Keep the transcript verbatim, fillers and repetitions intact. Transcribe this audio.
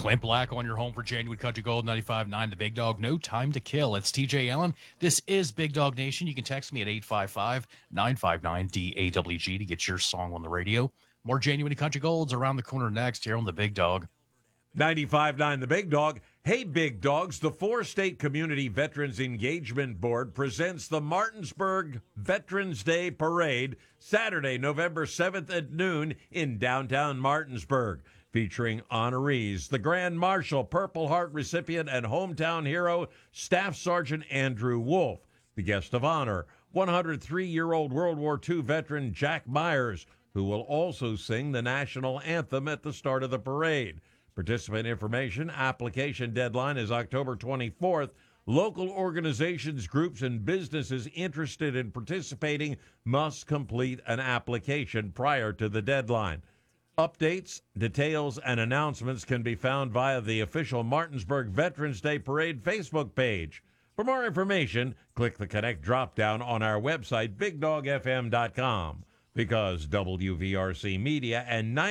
Clint Black on your home for January Country Gold ninety-five point nine The Big Dog. No time to kill. It's T J Allen. This is Big Dog Nation. You can text me at eight five five, nine five nine, D A W G to get your song on the radio. More Genuine Country Golds around the corner next here on The Big Dog. ninety-five point nine The Big Dog. Hey, Big Dogs, the Four-State Community Veterans Engagement Board presents the Martinsburg Veterans Day Parade Saturday, November seventh at noon in downtown Martinsburg, featuring honorees, the Grand Marshal, Purple Heart recipient, and hometown hero, Staff Sergeant Andrew Wolf. The guest of honor, one hundred three-year-old World War Two veteran Jack Myers, who will also sing the national anthem at the start of the parade. Participant information, application deadline is October twenty-fourth. Local organizations, groups, and businesses interested in participating must complete an application prior to the deadline. Updates, details, and announcements can be found via the official Martinsburg Veterans Day Parade Facebook page. For more information, click the Connect drop-down on our website, big dog f m dot com, because W V R C Media and